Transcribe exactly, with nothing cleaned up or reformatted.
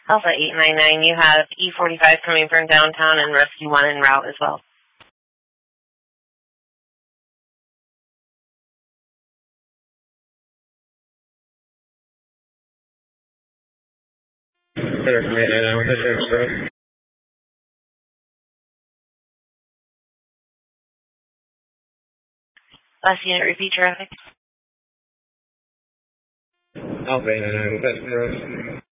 Alpha eight nine nine, you have E forty-five coming from downtown and Rescue one en route as well. Center from eight nine nine, what's that, Last unit, repeat traffic. Alpha eight nine nine, what's that,